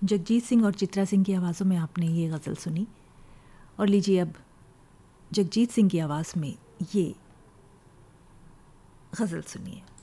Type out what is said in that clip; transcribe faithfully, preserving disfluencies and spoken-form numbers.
जगजीत सिंह और चित्रा सिंह की आवाज़ों में आपने ये गज़ल सुनी, और लीजिए अब जगजीत सिंह की आवाज़ में ये गज़ल सुनिए।